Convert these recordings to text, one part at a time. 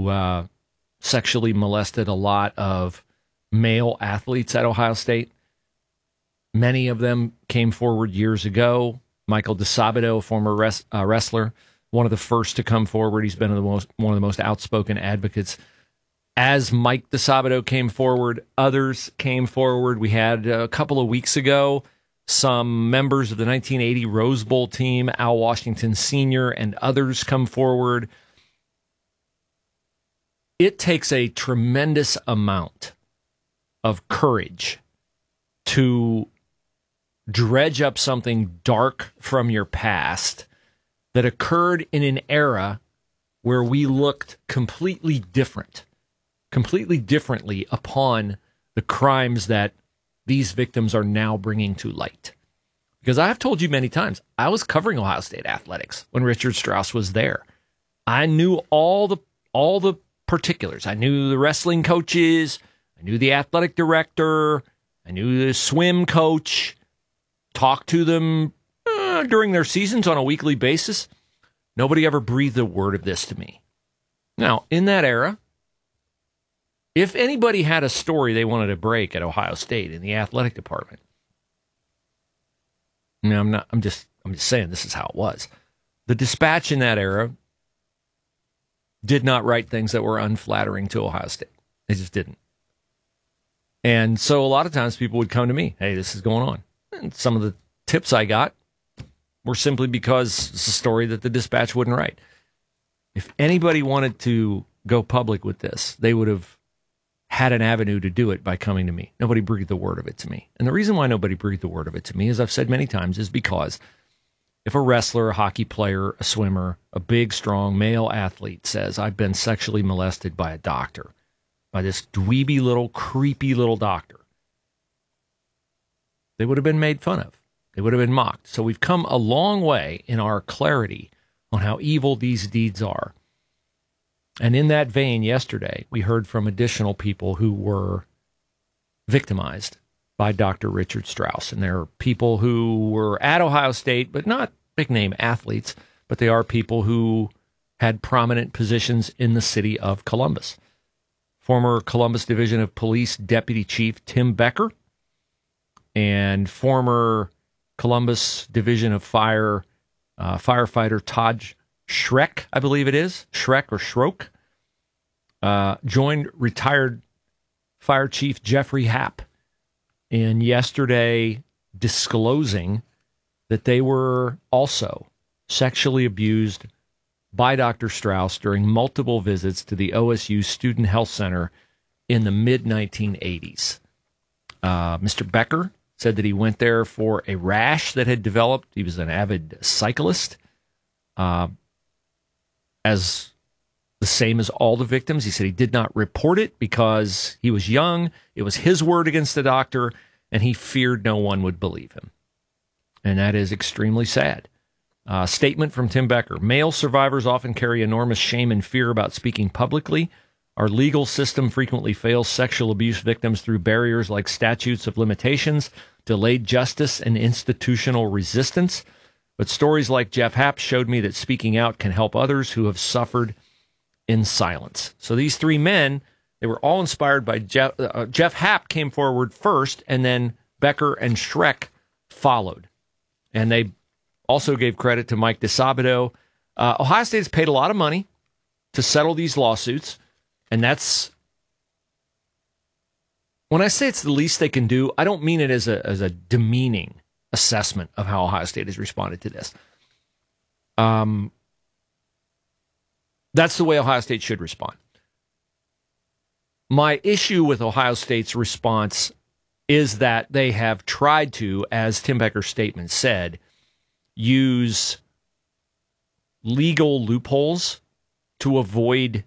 who sexually molested a lot of male athletes at Ohio State. Many of them came forward years ago. Michael DeSabato, former wrestler, one of the first to come forward. He's been one of the most outspoken advocates. As Mike DeSabato came forward, others came forward. We had a couple of weeks ago some members of the 1980 Rose Bowl team, Al Washington Sr. and others come forward. It takes a tremendous amount of courage to dredge up something dark from your past that occurred in an era where we looked completely differently upon the crimes that these victims are now bringing to light. Because I have told you many times, I was covering Ohio State athletics when Richard Strauss was there. I knew all the particulars. I knew the wrestling coaches. I knew the athletic director. I knew the swim coach. Talked to them during their seasons on a weekly basis. Nobody ever breathed a word of this to me. Now, in that era, if anybody had a story they wanted to break at Ohio State in the athletic department, I'm just saying this is how it was. The Dispatch in that era did not write things that were unflattering to Ohio State. They just didn't. And so a lot of times people would come to me, hey, this is going on. And some of the tips I got were simply because it's a story that the Dispatch wouldn't write. If anybody wanted to go public with this, they would have had an avenue to do it by coming to me. Nobody breathed a word of it to me. And the reason why nobody breathed a word of it to me, as I've said many times, is because if a wrestler, a hockey player, a swimmer, a big, strong male athlete says, I've been sexually molested by a doctor, by this dweeby little, creepy little doctor, they would have been made fun of. They would have been mocked. So we've come a long way in our clarity on how evil these deeds are. And in that vein, yesterday, we heard from additional people who were victimized by Dr. Richard Strauss. And there are people who were at Ohio State, but not big-name athletes, but they are people who had prominent positions in the city of Columbus. Former Columbus Division of Police Deputy Chief Tim Becker and former Columbus Division of Fire firefighter Todd Schreck, I believe it is, Schreck or Schrock, joined retired Fire Chief Jeffrey Happ in yesterday disclosing that they were also sexually abused by Dr. Strauss during multiple visits to the OSU Student Health Center in the mid-1980s. Mr. Becker said that he went there for a rash that had developed. He was an avid cyclist. As the same as all the victims, he said he did not report it because he was young. It was his word against the doctor, and he feared no one would believe him. And that is extremely sad. Statement from Tim Becker. Male survivors often carry enormous shame and fear about speaking publicly. Our legal system frequently fails sexual abuse victims through barriers like statutes of limitations, delayed justice, and institutional resistance. But stories like Jeff Happ showed me that speaking out can help others who have suffered in silence. So these three men, they were all inspired by Jeff. Jeff Happ came forward first, and then Becker and Schreck followed. And they also gave credit to Mike DeSabato. Ohio State has paid a lot of money to settle these lawsuits, and that's, when I say it's the least they can do, I don't mean it as a demeaning assessment of how Ohio State has responded to this. That's the way Ohio State should respond. My issue with Ohio State's response is that they have tried to, as Tim Becker's statement said, use legal loopholes to avoid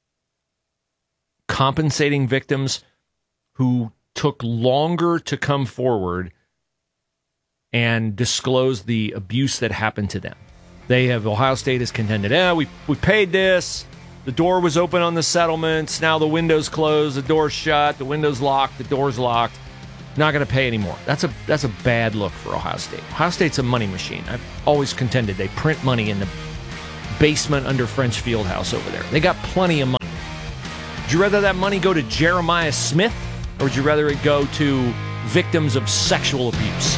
compensating victims who took longer to come forward and disclose the abuse that happened to them. Ohio State has contended, we paid this, the door was open on the settlements, now the window's closed, the door's shut, the window's locked, the door's locked, not going to pay anymore. That's a bad look for Ohio State. Ohio State's a money machine. I've always contended they print money in the basement under French Fieldhouse over there. They got plenty of money Would you rather that money go to Jeremiah Smith, or would you rather it go to victims of sexual abuse?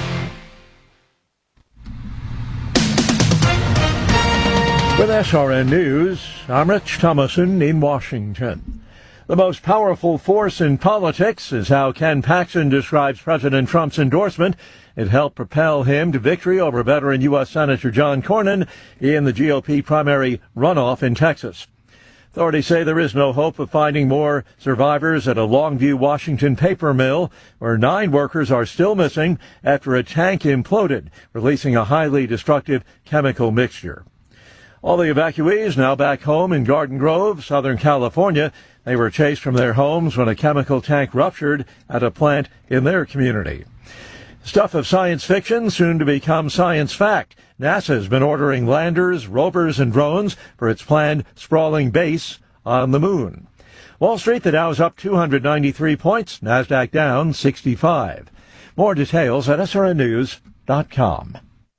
With SRN News, I'm Rich Thomason in Washington. The most powerful force in politics is how Ken Paxton describes President Trump's endorsement. It helped propel him to victory over veteran U.S. Senator John Cornyn in the GOP primary runoff in Texas. Authorities say there is no hope of finding more survivors at a Longview, Washington paper mill, where 9 workers are still missing after a tank imploded, releasing a highly destructive chemical mixture. All the evacuees now back home in Garden Grove, Southern California. They were chased from their homes when a chemical tank ruptured at a plant in their community. Stuff of science fiction soon to become science fact. NASA has been ordering landers, rovers, and drones for its planned sprawling base on the moon. Wall Street, the Dow's up 293 points, NASDAQ down 65. More details at srnnews.com.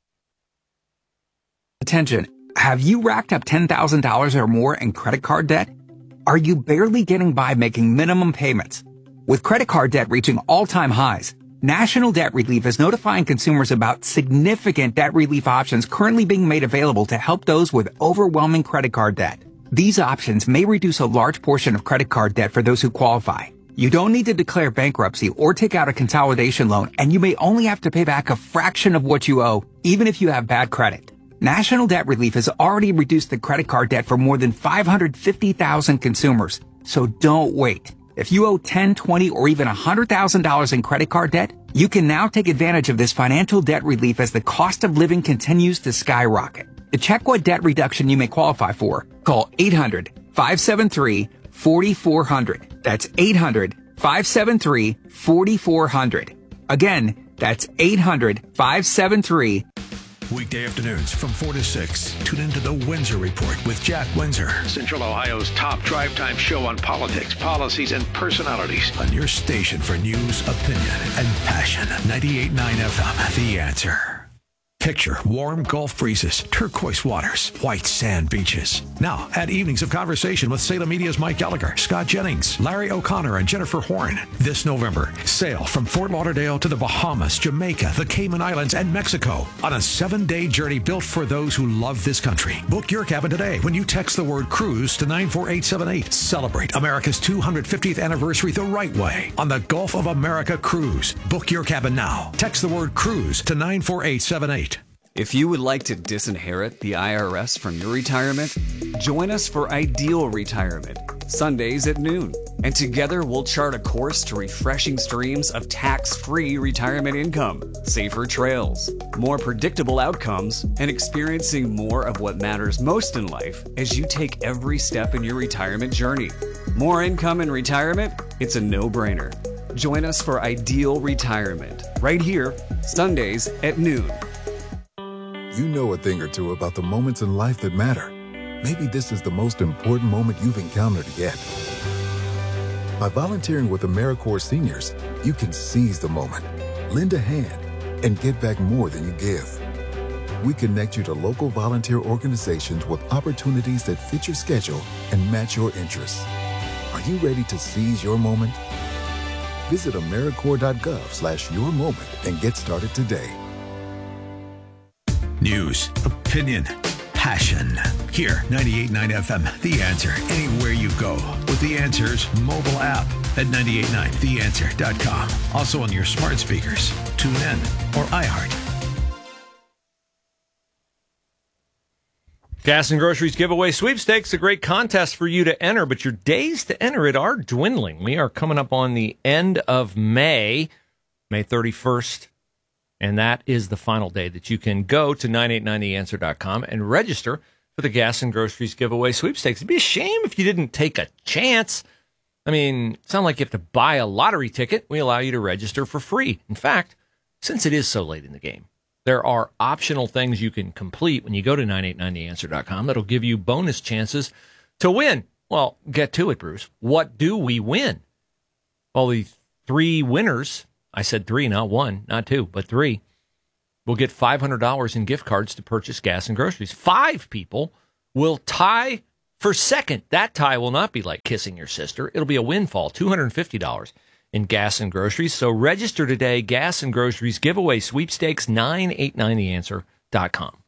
Attention. Have you racked up $10,000 or more in credit card debt? Are you barely getting by making minimum payments? With credit card debt reaching all-time highs, National Debt Relief is notifying consumers about significant debt relief options currently being made available to help those with overwhelming credit card debt. These options may reduce a large portion of credit card debt for those who qualify. You don't need to declare bankruptcy or take out a consolidation loan, and you may only have to pay back a fraction of what you owe, even if you have bad credit. National Debt Relief has already reduced the credit card debt for more than 550,000 consumers. So don't wait. If you owe $10, $20, or even $100,000 in credit card debt, you can now take advantage of this financial debt relief as the cost of living continues to skyrocket. To check what debt reduction you may qualify for, call 800-573-4400. That's 800-573-4400. Again, that's 800-573-4400. Weekday afternoons from 4 to 6. Tune into The Windsor Report with Jack Windsor. Central Ohio's top drive time show on politics, policies, and personalities. On your station for news, opinion, and passion. 98.9 FM, The Answer. Picture warm Gulf breezes, turquoise waters, white sand beaches. Now, add evenings of conversation with Salem Media's Mike Gallagher, Scott Jennings, Larry O'Connor, and Jennifer Horn. This November, sail from Fort Lauderdale to the Bahamas, Jamaica, the Cayman Islands, and Mexico on a 7-day journey built for those who love this country. Book your cabin today when you text the word cruise to 94878. Celebrate America's 250th anniversary the right way on the Gulf of America Cruise. Book your cabin now. Text the word cruise to 94878. If you would like to disinherit the IRS from your retirement, join us for Ideal Retirement, Sundays at noon. And together we'll chart a course to refreshing streams of tax-free retirement income, safer trails, more predictable outcomes, and experiencing more of what matters most in life as you take every step in your retirement journey. More income in retirement? It's a no-brainer. Join us for Ideal Retirement, right here, Sundays at noon. You know a thing or two about the moments in life that matter. Maybe this is the most important moment you've encountered yet. By volunteering with AmeriCorps Seniors, you can seize the moment, lend a hand, and get back more than you give. We connect you to local volunteer organizations with opportunities that fit your schedule and match your interests. Are you ready to seize your moment? Visit AmeriCorps.gov/your moment and get started today. News, opinion, passion. Here, 98.9 FM, The Answer. Anywhere you go with The Answer's mobile app at 989theanswer.com. Also on your smart speakers, TuneIn, or iHeart. Gas and Groceries Giveaway Sweepstakes, a great contest for you to enter, but your days to enter it are dwindling. We are coming up on the end of May 31st. And that is the final day that you can go to 989theanswer.com and register for the Gas and Groceries Giveaway Sweepstakes. It'd be a shame if you didn't take a chance. I mean, it's not like you have to buy a lottery ticket. We allow you to register for free. In fact, since it is so late in the game, there are optional things you can complete when you go to 989theanswer.com that'll give you bonus chances to win. Well, get to it, Bruce. What do we win? Well, the 3 winners, I said 3, not 1, not 2, but 3, will get $500 in gift cards to purchase gas and groceries. 5 people will tie For second, that tie will not be like kissing your sister. It'll be a windfall, $250 in gas and groceries. So register today, Gas and Groceries Giveaway Sweepstakes, 989theanswer.com.